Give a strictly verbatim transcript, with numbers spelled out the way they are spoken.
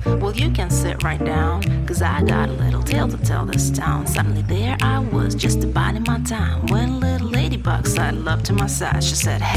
Well, you can sit right down, cause I got a little tale to tell this town. Suddenly there I was, just abiding my time, when a little ladybug sidled up to my side. She said, hey.